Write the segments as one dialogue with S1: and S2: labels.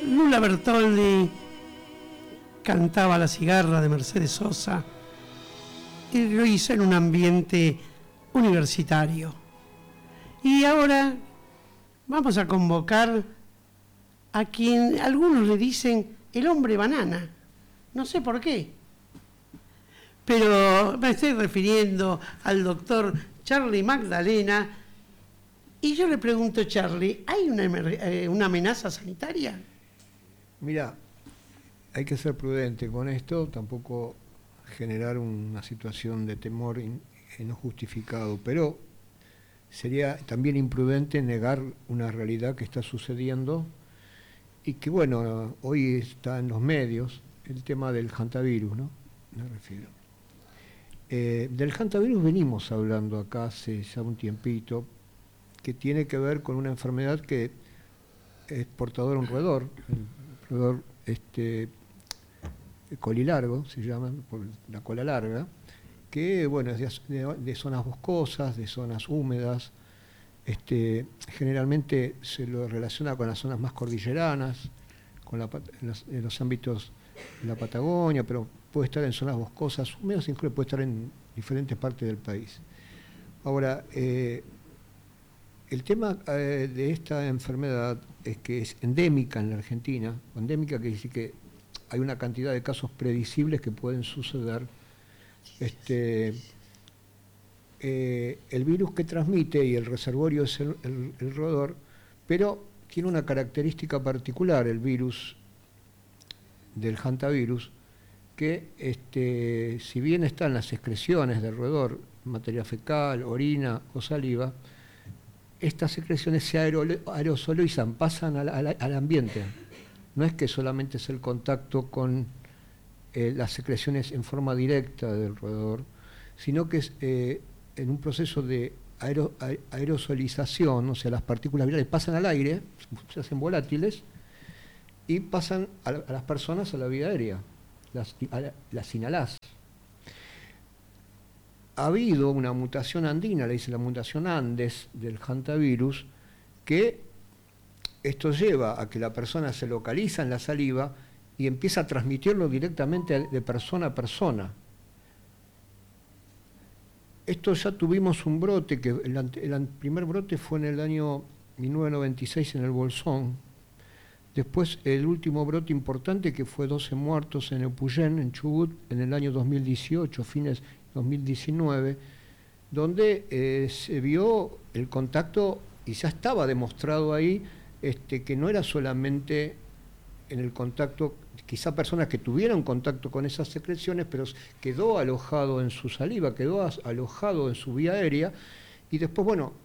S1: Lula Bertoldi cantaba La cigarra de Mercedes Sosa y lo hizo en un ambiente universitario. Y ahora vamos a convocar a quien algunos le dicen el hombre banana. No sé por qué, pero me estoy refiriendo al doctor Charlie Magdalena. Y yo le pregunto, Charlie, ¿hay una amenaza sanitaria?
S2: Mira, hay que ser prudente con esto, tampoco generar una situación de temor no justificado, pero sería también imprudente negar una realidad que está sucediendo y que, bueno, hoy está en los medios, el tema del hantavirus, ¿no? Me refiero. Del hantavirus venimos hablando acá hace ya un tiempito, que tiene que ver con una enfermedad que es portador de un roedor, el roedor colilargo, se llama, por la cola larga, que bueno, es de zonas boscosas, de zonas húmedas, generalmente se lo relaciona con las zonas más cordilleranas, en los ámbitos de la Patagonia, pero puede estar en zonas boscosas, húmedas, incluso puede estar en diferentes partes del país. Ahora, el tema de esta enfermedad es que es endémica en la Argentina. Endémica quiere decir que hay una cantidad de casos predecibles que pueden suceder. El virus que transmite y el reservorio es el roedor, pero tiene una característica particular el virus del hantavirus, que si bien están las excreciones del roedor, materia fecal, orina o saliva, estas secreciones se aerosolizan, pasan al ambiente. No es que solamente es el contacto con las secreciones en forma directa del roedor, sino que es en un proceso de aerosolización, o sea, las partículas virales pasan al aire, se hacen volátiles, y pasan a las personas a la vía aérea, las inhalás. Ha habido una mutación andina, le dice la mutación Andes del hantavirus, que esto lleva a que la persona se localiza en la saliva y empieza a transmitirlo directamente de persona a persona. Esto ya tuvimos un brote, que el primer brote fue en el año 1996 en el Bolsón. Después el último brote importante, que fue 12 muertos en Epuyén, en Chubut, en el año 2018, fines 2019, donde se vio el contacto y ya estaba demostrado ahí que no era solamente en el contacto, quizá personas que tuvieron contacto con esas secreciones, pero quedó alojado en su saliva, quedó alojado en su vía aérea, y después, bueno,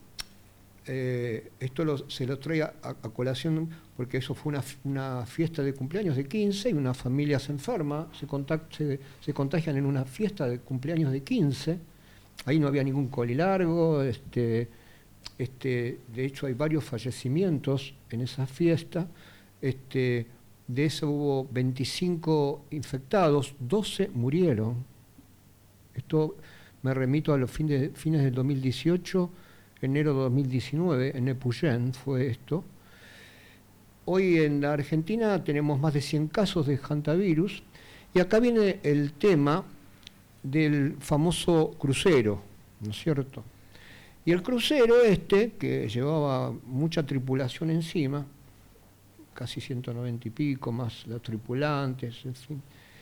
S2: esto se lo trae a colación porque eso fue una fiesta de cumpleaños de 15 y una familia se enferma, se contagian en una fiesta de cumpleaños de 15, ahí no había ningún colilargo, de hecho hay varios fallecimientos en esa fiesta, de eso hubo 25 infectados, 12 murieron. Esto me remito a los fines del 2018, enero de 2019, en Epuyén fue esto. Hoy en la Argentina tenemos más de 100 casos de hantavirus, y acá viene el tema del famoso crucero, ¿no es cierto? Y el crucero que llevaba mucha tripulación encima, casi 190 y pico, más los tripulantes, en fin,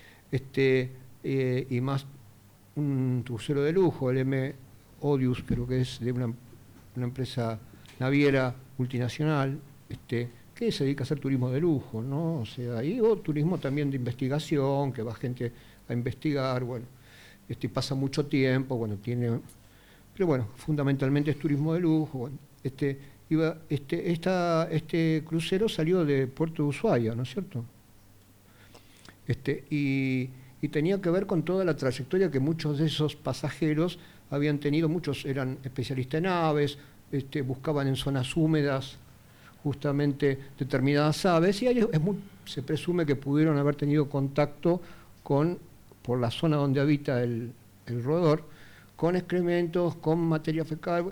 S2: y más un crucero de lujo, el M. Odious, creo que es de una empresa naviera multinacional, que se dedica a hacer turismo de lujo, ¿no? O sea, y turismo también de investigación, que va gente a investigar, bueno, pasa mucho tiempo, bueno, pero bueno, fundamentalmente es turismo de lujo, bueno, este crucero salió de Puerto de Ushuaia, ¿no es cierto? Y tenía que ver con toda la trayectoria que muchos de esos pasajeros habían tenido. Muchos eran especialistas en aves, buscaban en zonas húmedas justamente determinadas aves, y se presume que pudieron haber tenido contacto por la zona donde habita el roedor, con excrementos, con materia fecal,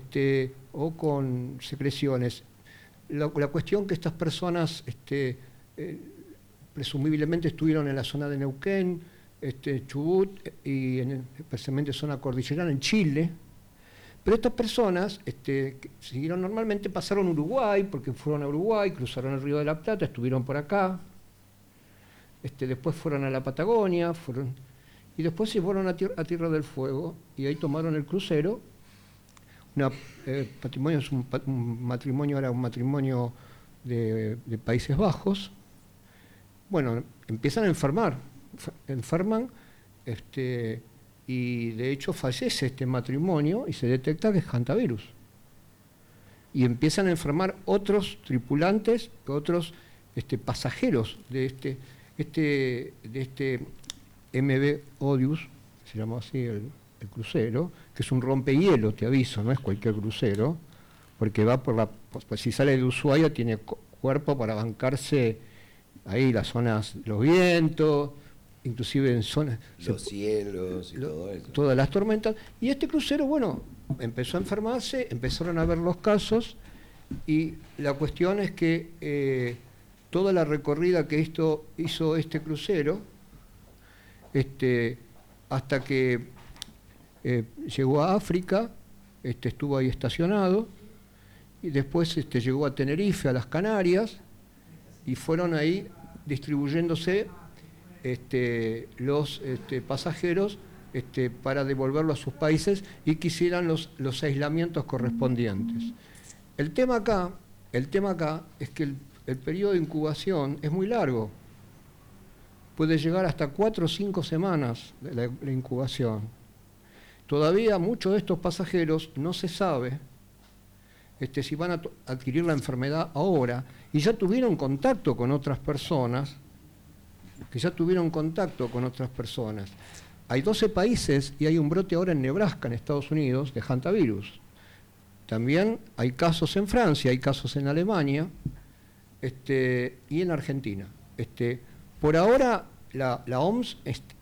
S2: o con secreciones. La cuestión que estas personas presumiblemente estuvieron en la zona de Neuquén, Chubut y especialmente zona cordillerana en Chile. Pero estas personas que siguieron normalmente, pasaron Uruguay, porque fueron a Uruguay, cruzaron el Río de la Plata, estuvieron por acá, después fueron a la Patagonia, y después se fueron a Tierra del Fuego, y ahí tomaron el crucero. Patrimonio es un matrimonio, era un matrimonio de Países Bajos. Bueno, empiezan a enferman, y de hecho fallece este matrimonio y se detecta que es hantavirus. Y empiezan a enfermar otros tripulantes, otros pasajeros de este MV Odious, se llama así el crucero, que es un rompehielo, te aviso, no es cualquier crucero, porque va pues si sale de Ushuaia tiene cuerpo para bancarse ahí las zonas, los vientos, inclusive en zonas...
S3: Los cielos y todo eso.
S2: Todas las tormentas. Y este crucero, bueno, empezó a enfermarse, empezaron a ver los casos, y la cuestión es que toda la recorrida que hizo este crucero, hasta que llegó a África, estuvo ahí estacionado, y después llegó a Tenerife, a las Canarias, y fueron ahí distribuyéndose los pasajeros para devolverlo a sus países y que hicieran los aislamientos correspondientes. El tema acá es que el periodo de incubación es muy largo. Puede llegar hasta 4 o 5 semanas la incubación. Todavía muchos de estos pasajeros no se sabe si van a adquirir la enfermedad ahora, y ya tuvieron contacto con otras personas, Hay 12 países y hay un brote ahora en Nebraska, en Estados Unidos, de hantavirus. También hay casos en Francia, hay casos en Alemania, y en Argentina. Por ahora la OMS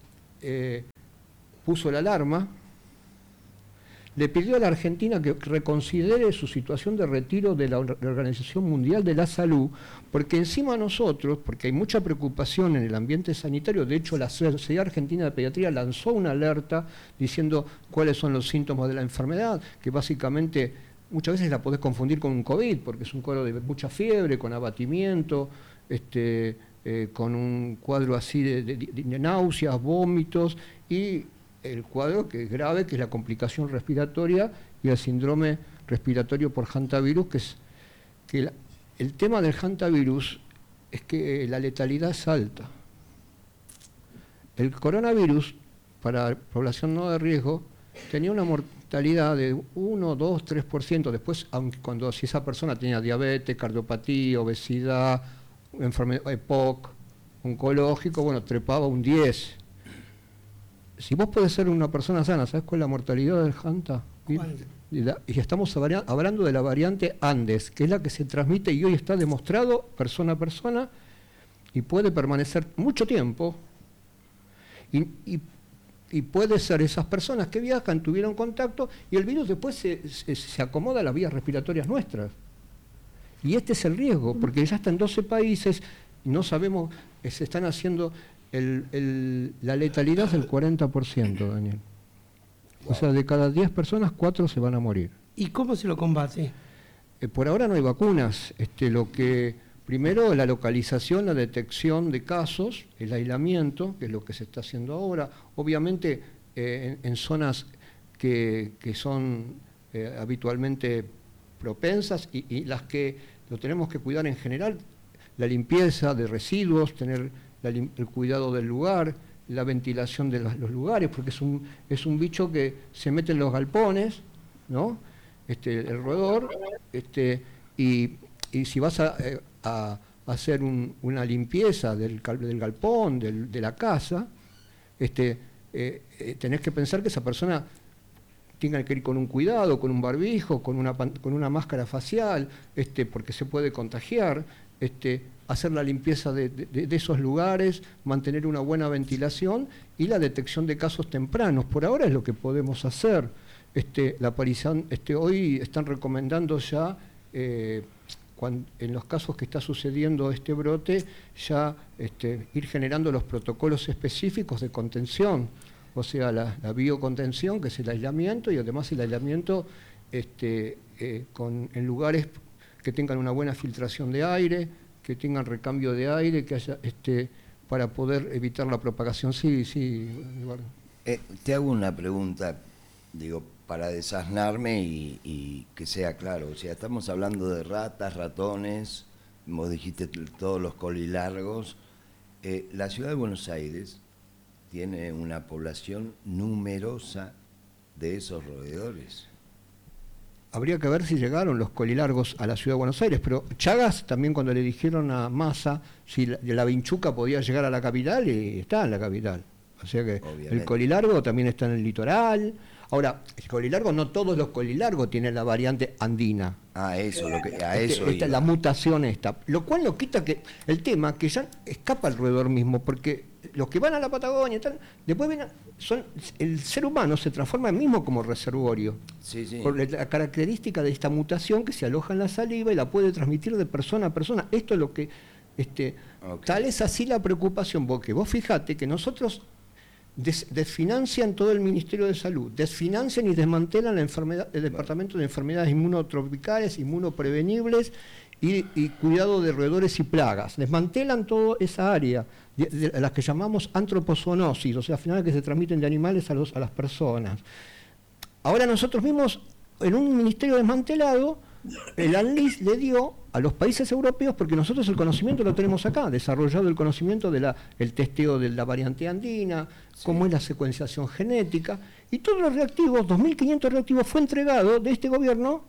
S2: puso la alarma, le pidió a la Argentina que reconsidere su situación de retiro de la Organización Mundial de la Salud, porque encima nosotros, porque hay mucha preocupación en el ambiente sanitario, de hecho la Sociedad Argentina de Pediatría lanzó una alerta diciendo cuáles son los síntomas de la enfermedad, que básicamente muchas veces la podés confundir con un COVID, porque es un cuadro de mucha fiebre, con abatimiento, con un cuadro así de náuseas, vómitos, y el cuadro que es grave, que es la complicación respiratoria y el síndrome respiratorio por hantavirus, el tema del hantavirus es que la letalidad es alta. El coronavirus, para población no de riesgo, tenía una mortalidad de 1, 2, 3%. Después, si esa persona tenía diabetes, cardiopatía, obesidad, enfermedad EPOC, oncológico, bueno, trepaba un 10%. Si vos podés ser una persona sana, ¿sabes cuál es la mortalidad del Hanta? Y estamos hablando de la variante Andes, que es la que se transmite y hoy está demostrado persona a persona y puede permanecer mucho tiempo. Y puede ser esas personas que viajan, tuvieron contacto y el virus después se acomoda a las vías respiratorias nuestras. Y este es el riesgo, porque ya está en 12 países y no sabemos, se están haciendo... la letalidad es del 40%, Daniel. Wow. O sea, de cada 10 personas, 4 se van a morir.
S1: ¿Y cómo se lo combate?
S2: Por ahora no hay vacunas. Primero, la localización, la detección de casos, el aislamiento, que es lo que se está haciendo ahora. Obviamente, en zonas que son habitualmente propensas y las que lo tenemos que cuidar en general, la limpieza de residuos, tener el cuidado del lugar, la ventilación de los lugares, porque es un bicho que se mete en los galpones, ¿no? El roedor, y si vas a hacer una limpieza del galpón, de la casa, tenés que pensar que esa persona tenga que ir con un cuidado, con un barbijo, con una máscara facial, porque se puede contagiar, hacer la limpieza de esos lugares, mantener una buena ventilación y la detección de casos tempranos. Por ahora es lo que podemos hacer. La aparición, hoy están recomendando ya en los casos que está sucediendo este brote, ya ir generando los protocolos específicos de contención, o sea, la biocontención, que es el aislamiento, y además el aislamiento en lugares que tengan una buena filtración de aire, que tengan recambio de aire, que haya para poder evitar la propagación. Sí, Eduardo.
S3: Te hago una pregunta, digo, para desasnarme y que sea claro. O sea, estamos hablando de ratas, ratones, vos dijiste todos los colilargos. La ciudad de Buenos Aires tiene una población numerosa de esos roedores.
S2: Habría que ver si llegaron los colilargos a la ciudad de Buenos Aires, pero Chagas también, cuando le dijeron a Massa si la vinchuca podía llegar a la capital, y está en la capital. O sea que obviamente el colilargo también está en el litoral. Ahora, el colilargo, no todos los colilargos tienen la variante andina.
S3: Eso,
S2: la mutación esta. Lo cual no quita que el tema que ya escapa al roedor mismo, porque los que van a la Patagonia y tal, después el ser humano se transforma mismo como reservorio.
S3: Sí.
S2: Por la característica de esta mutación que se aloja en la saliva y la puede transmitir de persona a persona. Esto es lo que tal es así la preocupación, porque vos fijate que nosotros desfinancian todo el Ministerio de Salud, desfinancian y desmantelan el Departamento de Enfermedades Inmunotropicales, Inmunoprevenibles y cuidado de roedores y plagas. Desmantelan toda esa área, de las que llamamos antropozoonosis, o sea, al final que se transmiten de animales a las personas. Ahora nosotros mismos, en un ministerio desmantelado, el ANLIS le dio a los países europeos, porque nosotros el conocimiento lo tenemos acá, desarrollado el conocimiento el testeo de la variante andina, cómo es la secuenciación genética, y todos los reactivos, 2.500 reactivos, fue entregado de este gobierno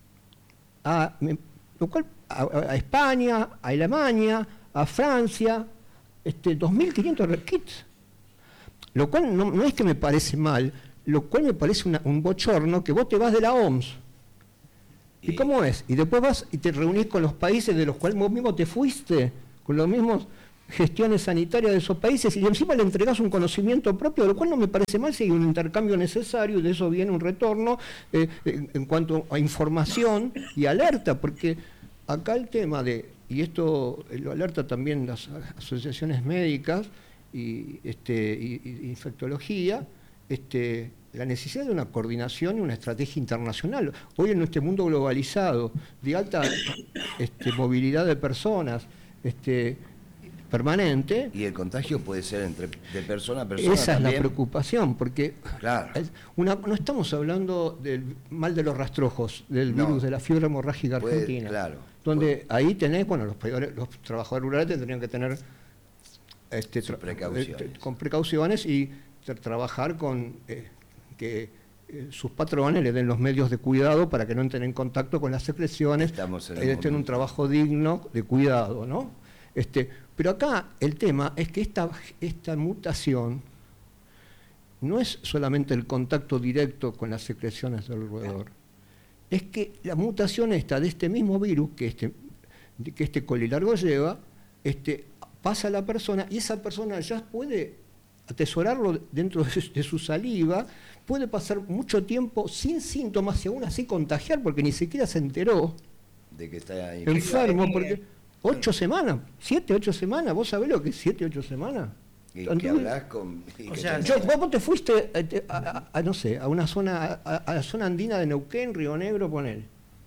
S2: a España, a Alemania, a Francia, 2.500 kits. Lo cual no es que me parece mal, lo cual me parece un bochorno que vos te vas de la OMS. ¿Y cómo es? Y después vas y te reunís con los países de los cuales vos mismo te fuiste, con los mismos gestiones sanitarias de esos países, y encima le entregás un conocimiento propio, lo cual no me parece mal si hay un intercambio necesario, y de eso viene un retorno en cuanto a información y alerta, porque acá el tema y esto lo alerta también las asociaciones médicas y infectología, la necesidad de una coordinación y una estrategia internacional. Hoy en este mundo globalizado, de alta movilidad de personas permanente...
S3: Y el contagio puede ser de persona a persona.
S2: Esa
S3: también.
S2: Es la preocupación, porque
S3: claro.
S2: No estamos hablando del mal de los rastrojos, del virus de la fiebre hemorrágica argentina,
S3: claro,
S2: donde ahí tenés, los trabajadores rurales tendrían que tener
S3: precauciones.
S2: Con precauciones y trabajar con que sus patrones le den los medios de cuidado para que no entren en contacto con las secreciones, tengan un trabajo digno de cuidado, ¿no? Pero acá el tema es que esta mutación no es solamente el contacto directo con las secreciones del roedor, es que la mutación esta de este mismo virus que este colilargo lleva, pasa a la persona, y esa persona ya puede atesorarlo dentro de su saliva, puede pasar mucho tiempo sin síntomas y aún así contagiar, porque ni siquiera se enteró
S3: de que está
S2: enfermo, porque 8 semanas, 7, 8 semanas, ¿vos sabés lo que es 7, 8 semanas?
S3: Y que hablas con...
S2: O sea, vos te fuiste no sé, a una zona, a la zona andina de Neuquén, Río Negro, ponele.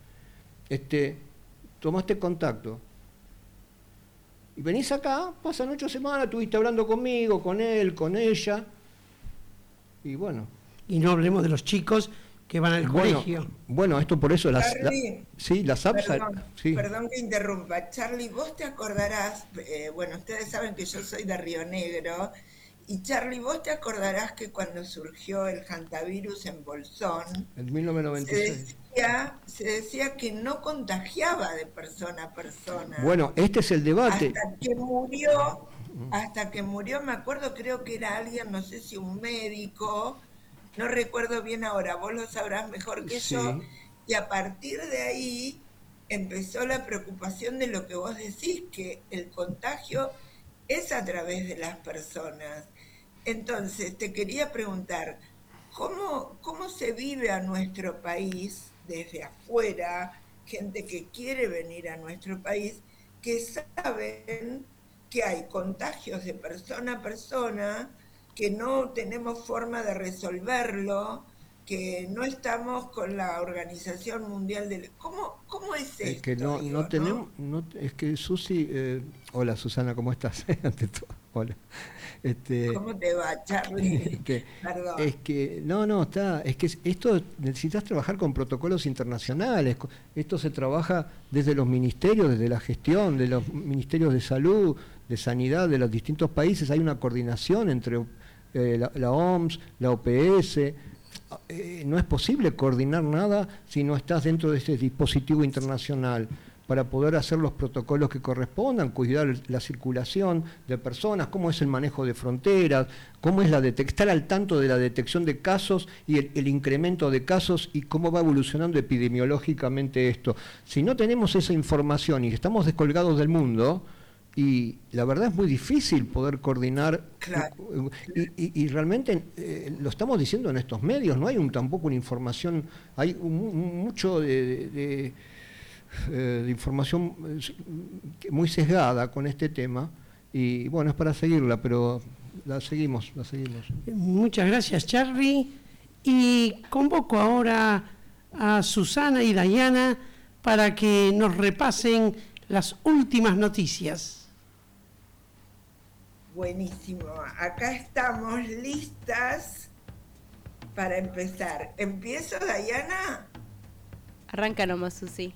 S2: Tomaste contacto. Y venís acá, pasan 8 semanas, estuviste hablando conmigo, con él, con ella, y bueno.
S1: Y no hablemos de los chicos que van al colegio.
S2: Bueno, esto por eso las apps...
S4: Perdón que interrumpa. Charlie, vos te acordarás, ustedes saben que yo soy de Río Negro, y Charlie, vos te acordarás que cuando surgió el hantavirus en Bolsón,
S2: en 1996,
S4: se decía que no contagiaba de persona a persona.
S2: Bueno, este es el debate.
S4: Hasta que murió, me acuerdo, creo que era alguien, no sé si un médico, no recuerdo bien ahora, vos lo sabrás mejor que yo, y a partir de ahí empezó la preocupación de lo que vos decís, que el contagio es a través de las personas. Entonces, te quería preguntar, ¿cómo se vive a nuestro país desde afuera gente que quiere venir a nuestro país, que saben que hay contagios de persona a persona, que no tenemos forma de resolverlo, que no estamos con la Organización Mundial del... ¿Cómo es
S2: Es
S4: esto?
S2: que no
S4: Digo,
S2: tenemos, es que Susi, hola Susana, ¿cómo estás? Ante todo, hola.
S4: ¿Cómo te va, Charlie? Perdón.
S2: Es que, es que esto necesitas trabajar con protocolos internacionales, esto se trabaja desde los ministerios, desde la gestión, de los ministerios de salud, de sanidad de los distintos países, hay una coordinación entre la OMS, la OPS. No es posible coordinar nada si no estás dentro de este dispositivo internacional para poder hacer los protocolos que correspondan, cuidar la circulación de personas, cómo es el manejo de fronteras, cómo es estar al tanto de la detección de casos y el incremento de casos y cómo va evolucionando epidemiológicamente esto. Si no tenemos esa información y estamos descolgados del mundo, y la verdad es muy difícil poder coordinar,
S4: claro.
S2: y realmente lo estamos diciendo en estos medios, no hay tampoco una información, hay mucho de información muy sesgada con este tema, y bueno, es para seguirla, pero la seguimos.
S1: Muchas gracias, Charlie, y convoco ahora a Susana y Dayana para que nos repasen las últimas noticias.
S4: Buenísimo, acá estamos listas para empezar. ¿Empiezo, Dayana?
S5: Arranca nomás, Susi.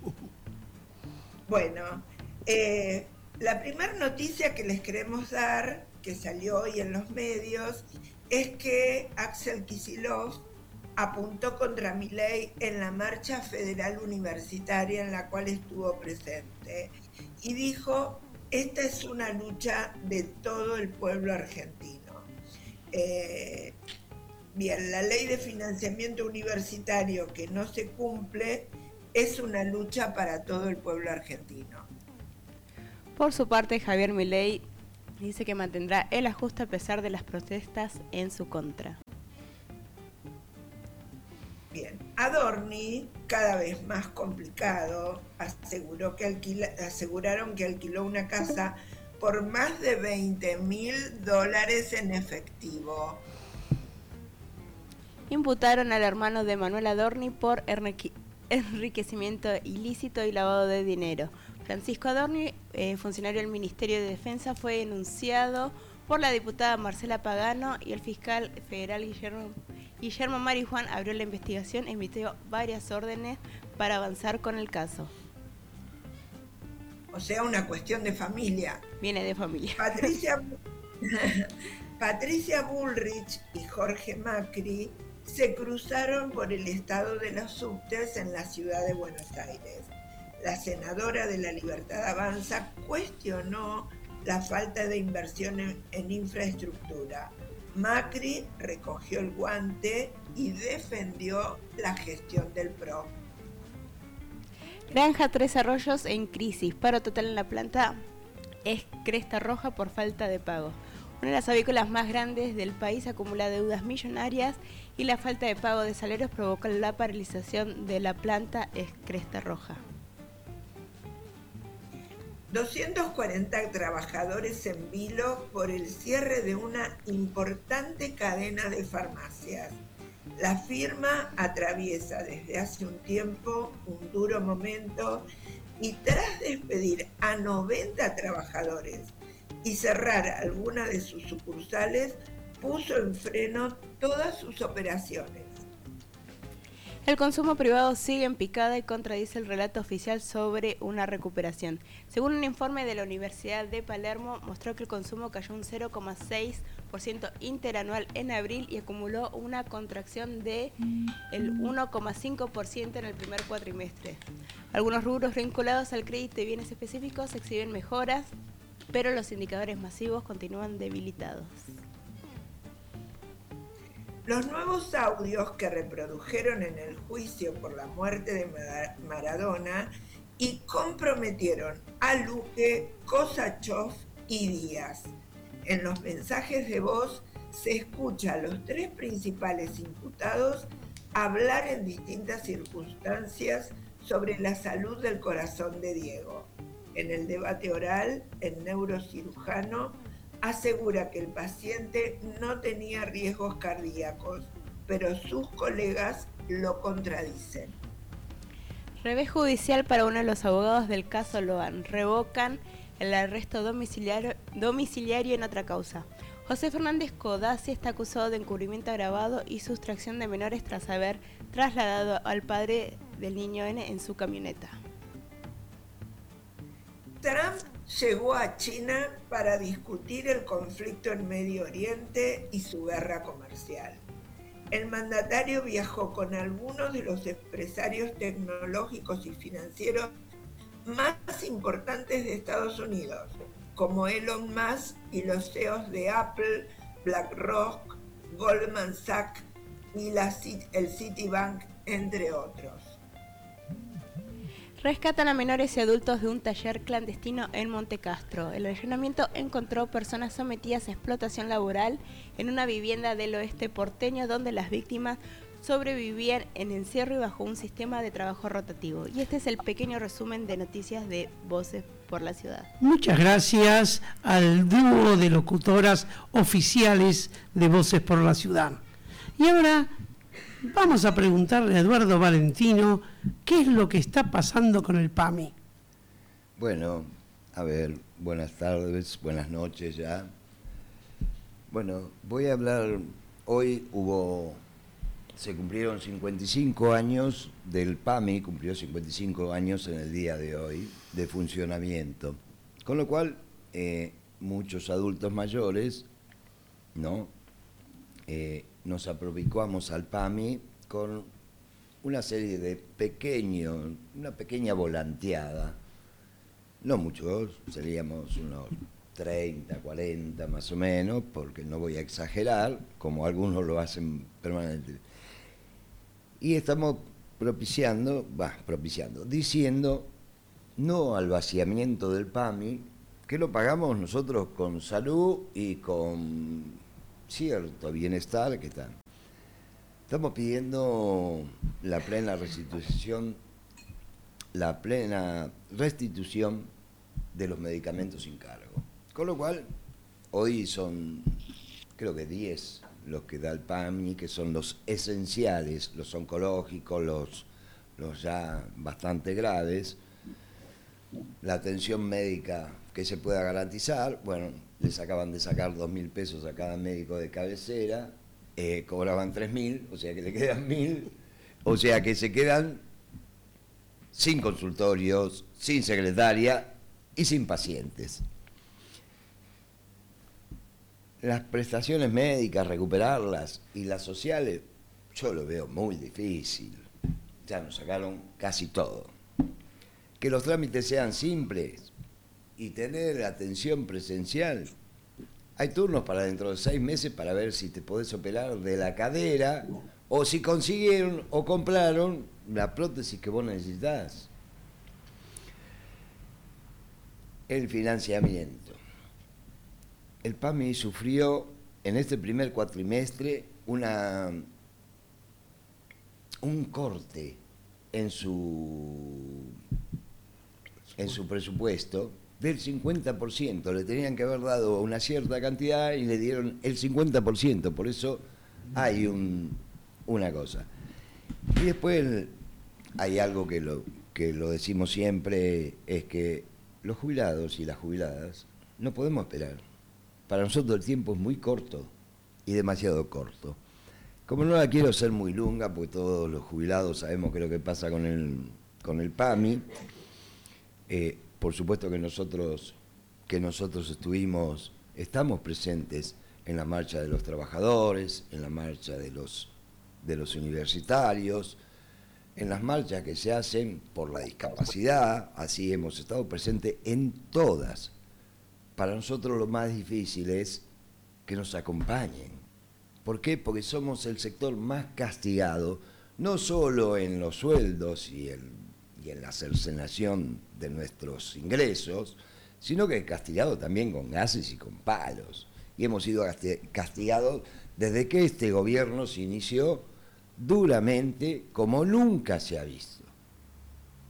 S4: Bueno, la primera noticia que les queremos dar, que salió hoy en los medios, es que Axel Kicillof apuntó contra Milei en la marcha federal universitaria en la cual estuvo presente y dijo: esta es una lucha de todo el pueblo argentino. Bien, la ley de financiamiento universitario que no se cumple es una lucha para todo el pueblo argentino.
S5: Por su parte, Javier Milei dice que mantendrá el ajuste a pesar de las protestas en su contra.
S4: Bien, Adorni, cada vez más complicado, aseguraron que alquiló una casa por más de $20.000 en efectivo.
S5: Imputaron al hermano de Manuel Adorni por enriquecimiento ilícito y lavado de dinero. Francisco Adorni, funcionario del Ministerio de Defensa, fue denunciado por la diputada Marcela Pagano y el fiscal federal Guillermo Marijuán abrió la investigación e emitió varias órdenes para avanzar con el caso.
S4: O sea, una cuestión de familia.
S5: Viene de familia.
S4: Patricia Bullrich y Jorge Macri se cruzaron por el estado de los subtes en la ciudad de Buenos Aires. La senadora de La Libertad Avanza cuestionó la falta de inversión en infraestructura. Macri recogió el guante y defendió la gestión del PRO.
S5: Granja Tres Arroyos en crisis. Paro total en la planta es Cresta Roja por falta de pago. Una de las avícolas más grandes del país acumula deudas millonarias y la falta de pago de salarios provocó la paralización de la planta es Cresta Roja.
S4: 240 trabajadores en vilo por el cierre de una importante cadena de farmacias. La firma atraviesa desde hace un tiempo un duro momento y tras despedir a 90 trabajadores y cerrar algunas de sus sucursales, puso en freno todas sus operaciones.
S5: El consumo privado sigue en picada y contradice el relato oficial sobre una recuperación. Según un informe de la Universidad de Palermo, mostró que el consumo cayó un 0,6% interanual en abril y acumuló una contracción de el 1,5% en el primer cuatrimestre. Algunos rubros vinculados al crédito y bienes específicos exhiben mejoras, pero los indicadores masivos continúan debilitados.
S4: Los nuevos audios que reprodujeron en el juicio por la muerte de Maradona y comprometieron a Luque, Kosachov y Díaz. En los mensajes de voz se escucha a los tres principales imputados hablar en distintas circunstancias sobre la salud del corazón de Diego. En el debate oral, el neurocirujano asegura que el paciente no tenía riesgos cardíacos, pero sus colegas lo contradicen.
S5: Revés judicial para uno de los abogados del caso Loan. Revocan el arresto domiciliario en otra causa. José Fernández Codazzi está acusado de encubrimiento agravado y sustracción de menores tras haber trasladado al padre del niño N en su camioneta.
S4: Trump llegó a China para discutir el conflicto en Medio Oriente y su guerra comercial. El mandatario viajó con algunos de los empresarios tecnológicos y financieros más importantes de Estados Unidos, como Elon Musk y los CEOs de Apple, BlackRock, Goldman Sachs y el Citibank, entre otros.
S5: Rescatan a menores y adultos de un taller clandestino en Montecastro. El allanamiento encontró personas sometidas a explotación laboral en una vivienda del oeste porteño donde las víctimas sobrevivían en encierro y bajo un sistema de trabajo rotativo. Y este es el pequeño resumen de noticias de Voces por la Ciudad.
S1: Muchas gracias al dúo de locutoras oficiales de Voces por la Ciudad. Y ahora vamos a preguntarle a Eduardo Valentino qué es lo que está pasando con el PAMI.
S3: Bueno, a ver, buenas tardes, buenas noches ya. Bueno, voy a hablar, hoy se cumplieron 55 años del PAMI, cumplió 55 años en el día de hoy de funcionamiento, con lo cual muchos adultos mayores, ¿no? Nos aprovechamos al PAMI con una serie de una pequeña volanteada, no muchos, seríamos unos 30, 40 más o menos, porque no voy a exagerar, como algunos lo hacen permanentemente. Y estamos diciendo no al vaciamiento del PAMI, que lo pagamos nosotros con salud y con cierto bienestar que están. Estamos pidiendo la plena restitución de los medicamentos sin cargo. Con lo cual, hoy son, creo que 10 los que da el PAMI, que son los esenciales, los oncológicos, los ya bastante graves, la atención médica que se pueda garantizar. Bueno, les acaban de sacar 2.000 pesos a cada médico de cabecera, cobraban 3.000, o sea que le quedan 1.000, o sea que se quedan sin consultorios, sin secretaria y sin pacientes. Las prestaciones médicas, recuperarlas, y las sociales, yo lo veo muy difícil. Ya nos sacaron casi todo. Que los trámites sean simples y tener atención presencial. Hay turnos para dentro de 6 meses para ver si te podés operar de la cadera o si consiguieron o compraron la prótesis que vos necesitás. El financiamiento. El PAMI sufrió en este primer cuatrimestre un corte en su presupuesto del 50%. Le tenían que haber dado una cierta cantidad y le dieron el 50%. Por eso hay una cosa. Y después hay algo que lo decimos siempre, es que los jubilados y las jubiladas no podemos esperar. Para nosotros el tiempo es muy corto y demasiado corto. Como no la quiero hacer muy lunga, porque todos los jubilados sabemos qué es lo que pasa con el PAMI, por supuesto que nosotros estamos presentes en la marcha de los trabajadores, en la marcha de los universitarios, en las marchas que se hacen por la discapacidad, así hemos estado presentes en todas. Para nosotros lo más difícil es que nos acompañen. ¿Por qué? Porque somos el sector más castigado, no solo en los sueldos y en la cercenación de nuestros ingresos, sino que castigado también con gases y con palos. Y hemos sido castigados desde que este gobierno se inició duramente como nunca se ha visto.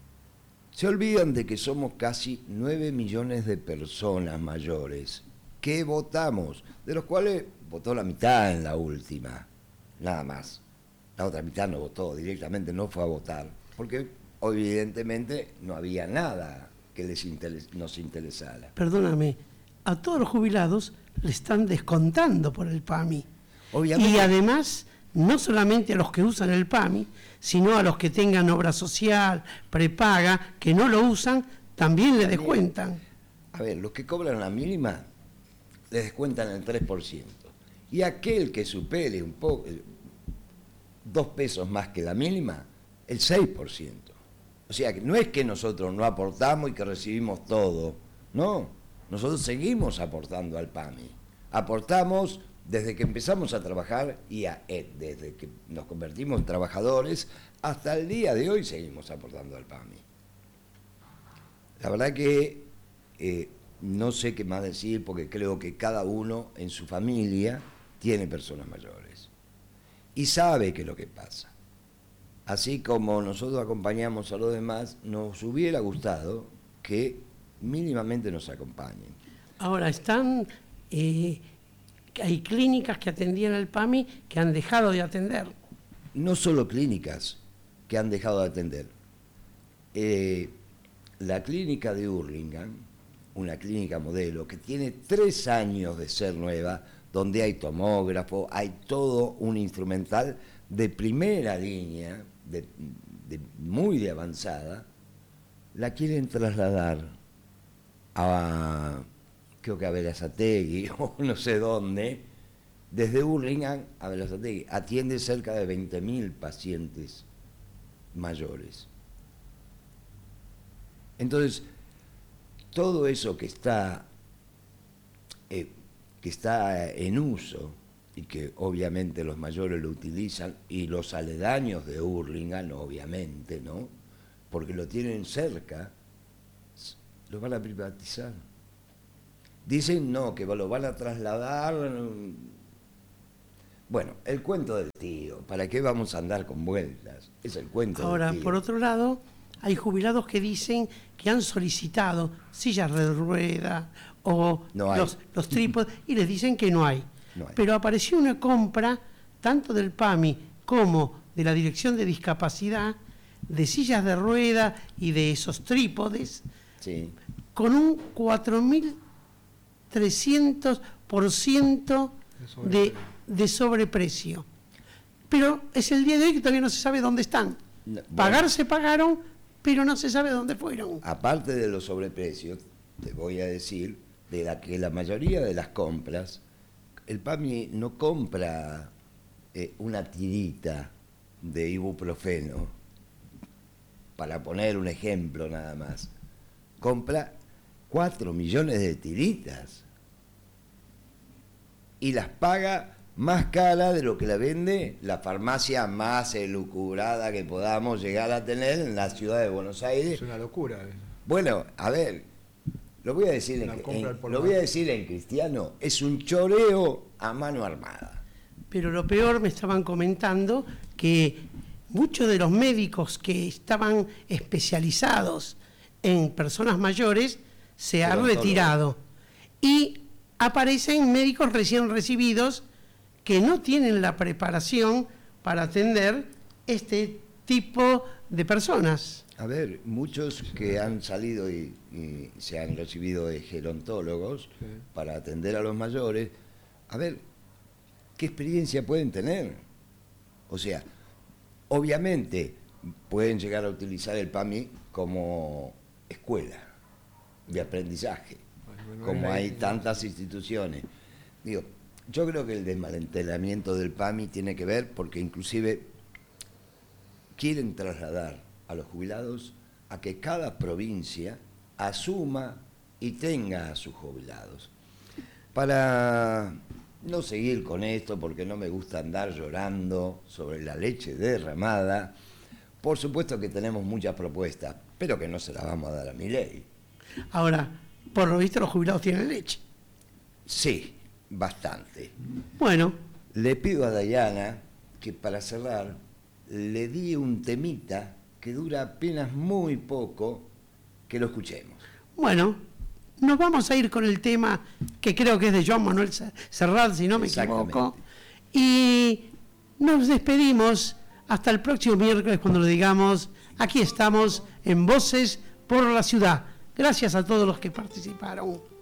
S3: Se olvidan de que somos casi 9 millones de personas mayores que votamos, de los cuales votó la mitad en la última, nada más. La otra mitad no votó, directamente no fue a votar, porque evidentemente no había nada que nos interesara.
S1: Perdóname, a todos los jubilados le están descontando por el PAMI.
S3: Obviamente.
S1: Y además, no solamente a los que usan el PAMI, sino a los que tengan obra social, prepaga, que no lo usan, también le descuentan.
S3: A ver, los que cobran la mínima les descuentan el 3%. Y aquel que supere un poco, 2 pesos más que la mínima, el 6%. O sea, que no es que nosotros no aportamos y que recibimos todo, no. Nosotros seguimos aportando al PAMI. Aportamos desde que empezamos a trabajar y desde que nos convertimos en trabajadores, hasta el día de hoy seguimos aportando al PAMI. La verdad que no sé qué más decir, porque creo que cada uno en su familia tiene personas mayores y sabe qué es lo que pasa. Así como nosotros acompañamos a los demás, nos hubiera gustado que mínimamente nos acompañen.
S1: Ahora, hay clínicas que atendían al PAMI que han dejado de atender.
S3: No solo clínicas que han dejado de atender. La clínica de Hurlingham, una clínica modelo que tiene 3 años de ser nueva, donde hay tomógrafo, hay todo un instrumental de primera línea, muy de avanzada, la quieren trasladar a, creo que a Berazategui o no sé dónde. Desde Hurlingham a Berazategui atiende cerca de 20.000 pacientes mayores. Entonces, todo eso que está en uso y que obviamente los mayores lo utilizan, y los aledaños de Hurlingham, obviamente, ¿no? Porque lo tienen cerca, lo van a privatizar. Dicen no, que lo van a trasladar. Bueno, el cuento del tío, ¿para qué vamos a andar con vueltas? Es el cuento del tío.
S1: Ahora, por otro lado, hay jubilados que dicen que han solicitado sillas de rueda o
S3: No hay.
S1: los trípodes y les dicen que no hay.
S3: No hay.
S1: Pero apareció una compra, tanto del PAMI como de la Dirección de Discapacidad, de sillas de rueda y de esos trípodes,
S3: Sí.
S1: con un 4.300% de sobreprecio. Pero es el día de hoy que todavía no se sabe dónde están.
S3: No,
S1: Pagar
S3: bueno.
S1: se pagaron, pero no se sabe dónde fueron.
S3: Aparte de los sobreprecios, te voy a decir que la mayoría de las compras, el PAMI no compra una tirita de ibuprofeno, para poner un ejemplo nada más. Compra 4 millones de tiritas y las paga más cara de lo que la vende la farmacia más elucubrada que podamos llegar a tener en la ciudad de Buenos Aires.
S2: Es una locura.
S3: Bueno, a ver, lo voy a decir en cristiano, es un choreo a mano armada.
S1: Pero lo peor, me estaban comentando que muchos de los médicos que estaban especializados en personas mayores se han retirado. Y aparecen médicos recién recibidos que no tienen la preparación para atender este tipo de personas.
S3: A ver, muchos que han salido y se han recibido de gerontólogos
S2: Sí.
S3: para atender a los mayores, a ver, ¿qué experiencia pueden tener? O sea, obviamente pueden llegar a utilizar el PAMI como escuela de aprendizaje,
S2: Bueno,
S3: como hay tantas instituciones. Digo, yo creo que el desmantelamiento del PAMI tiene que ver porque inclusive quieren trasladar a los jubilados a que cada provincia asuma y tenga a sus jubilados. Para no seguir con esto, porque no me gusta andar llorando sobre la leche derramada, por supuesto que tenemos muchas propuestas, pero que no se las vamos a dar a Milei.
S1: Ahora, por lo visto los jubilados tienen leche.
S3: Sí, bastante.
S1: Bueno,
S3: Le pido a Dayana que para cerrar le di un temita que dura apenas muy poco que lo escuchemos.
S1: Bueno, nos vamos a ir con el tema que creo que es de Joan Manuel Serrat, si no me equivoco. Y nos despedimos hasta el próximo miércoles cuando lo digamos. Aquí estamos en Voces por la Ciudad. Gracias a todos los que participaron.